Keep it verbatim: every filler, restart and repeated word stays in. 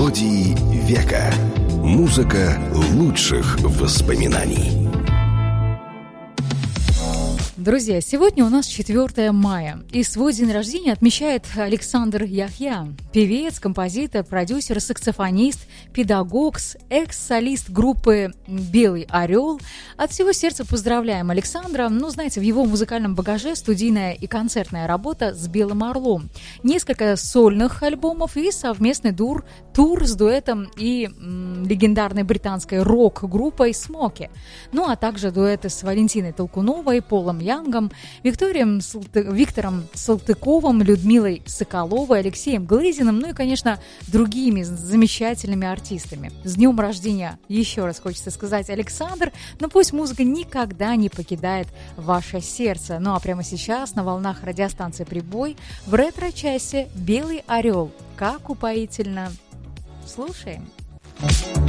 Мелодии века. Музыка лучших воспоминаний. Друзья, сегодня у нас четвёртое мая, и свой день рождения отмечает Александр Яхья, певец, композитор, продюсер, саксофонист, педагог, экс-солист группы «Белый орел». От всего сердца поздравляем Александра. Ну, знаете, в его музыкальном багаже студийная и концертная работа с «Белым орлом», несколько сольных альбомов и совместный тур, тур с дуэтом и м, легендарной британской рок-группой «Смоки», ну, а также дуэты с Валентиной Толкуновой, Полом Янгом, Викторием Салты... Виктором Салтыковым, Людмилой Соколовой, Алексеем Глызиным, ну и, конечно, другими замечательными артистами. С днем рождения еще раз хочется сказать, Александр, но пусть музыка никогда не покидает ваше сердце. Ну а прямо сейчас на волнах радиостанции «Прибой» в ретро-часе «Белый орел». Как упоительно! Слушаем!